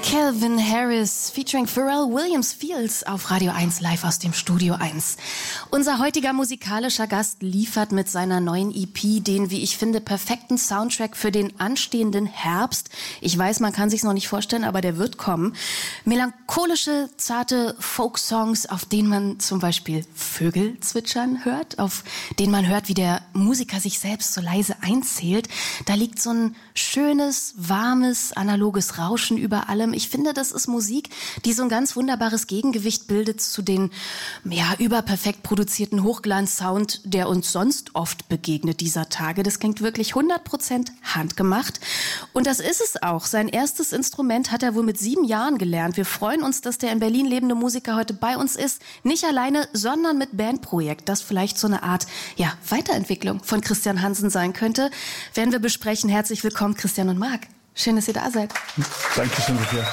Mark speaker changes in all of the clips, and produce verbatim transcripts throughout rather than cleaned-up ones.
Speaker 1: Calvin Harris featuring Pharrell Williams Fields auf Radio eins live aus dem Studio eins. Unser heutiger musikalischer Gast liefert mit seiner neuen E P den, wie ich finde, perfekten Soundtrack für den anstehenden Herbst. Ich weiß, man kann sich's noch nicht vorstellen, aber der wird kommen. Melancholische, zarte Folksongs, auf denen man zum Beispiel Vögel zwitschern hört, auf denen man hört, wie der Musiker sich selbst so leise einzählt. Da liegt so ein schönes, warmes, analoges Rauschen über allem. Ich finde, das ist Musik, die so ein ganz wunderbares Gegengewicht bildet zu den ja, überperfekt produzierten Hochglanz-Sound, der uns sonst oft begegnet dieser Tage. Das klingt wirklich hundert Prozent handgemacht. Und das ist es auch. Sein erstes Instrument hat er wohl mit sieben Jahren gelernt. Wir freuen uns, dass der in Berlin lebende Musiker heute bei uns ist. Nicht alleine, sondern mit Bandprojekt, das vielleicht so eine Art ja, Weiterentwicklung von Christian Hansen sein könnte. Werden wir besprechen. Herzlich willkommen, Christian und Marc. Schön, dass ihr da seid.
Speaker 2: Dankeschön, Sophia.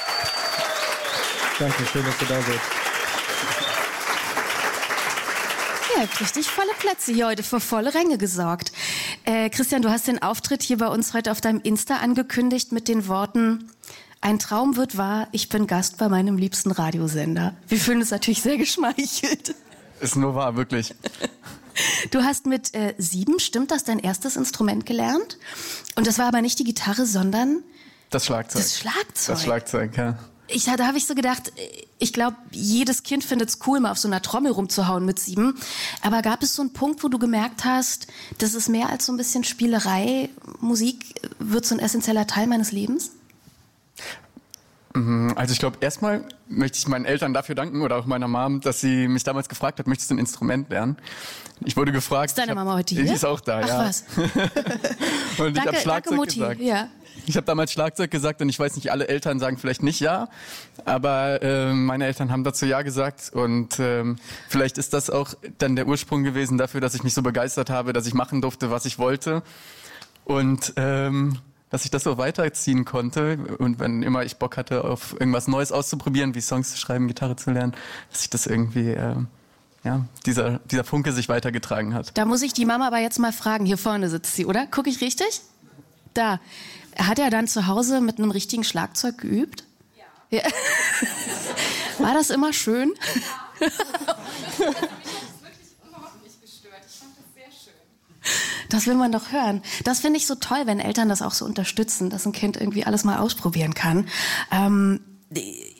Speaker 2: Danke, schön, dass ihr da seid.
Speaker 1: Ihr habt richtig volle Plätze hier heute, für volle Ränge gesorgt. Äh, Christian, du hast den Auftritt hier bei uns heute auf deinem Insta angekündigt mit den Worten: Ein Traum wird wahr, ich bin Gast bei meinem liebsten Radiosender. Wir fühlen uns natürlich sehr geschmeichelt.
Speaker 2: Ist nur wahr, wirklich.
Speaker 1: Du hast mit äh, sieben, stimmt das, dein erstes Instrument gelernt? Und das war aber nicht die Gitarre, sondern
Speaker 2: das Schlagzeug.
Speaker 1: Das Schlagzeug.
Speaker 2: Das Schlagzeug, ja.
Speaker 1: Ich, da habe ich so gedacht, ich glaube, jedes Kind findet es cool, mal auf so einer Trommel rumzuhauen mit sieben. Aber gab es so einen Punkt, wo du gemerkt hast, das ist mehr als so ein bisschen Spielerei, Musik wird so ein essentieller Teil meines Lebens?
Speaker 2: Also ich glaube, erstmal möchte ich meinen Eltern dafür danken oder auch meiner Mom, dass sie mich damals gefragt hat, möchtest du ein Instrument lernen? Ich wurde gefragt.
Speaker 1: Ist deine
Speaker 2: hab,
Speaker 1: Mama heute hier?
Speaker 2: Die ist auch da,
Speaker 1: Ach,
Speaker 2: ja.
Speaker 1: was?
Speaker 2: Und ich habe Schlagzeug
Speaker 1: Mutti.
Speaker 2: gesagt.
Speaker 1: Ja.
Speaker 2: Ich habe damals Schlagzeug gesagt und ich weiß nicht, alle Eltern sagen vielleicht nicht ja, aber äh, meine Eltern haben dazu ja gesagt und ähm, vielleicht ist das auch dann der Ursprung gewesen dafür, dass ich mich so begeistert habe, dass ich machen durfte, was ich wollte und ähm, dass ich das so weiterziehen konnte und wenn immer ich Bock hatte, auf irgendwas Neues auszuprobieren, wie Songs zu schreiben, Gitarre zu lernen, dass ich das irgendwie, äh, ja, dieser, dieser Funke sich weitergetragen hat.
Speaker 1: Da muss ich die Mama aber jetzt mal fragen, hier vorne sitzt sie, oder? Gucke ich richtig? Da. Hat er dann zu Hause mit einem richtigen Schlagzeug geübt? Ja. Ja. War das immer schön? Ja. Das will man doch hören. Das finde ich so toll, wenn Eltern das auch so unterstützen, dass ein Kind irgendwie alles mal ausprobieren kann. Ähm,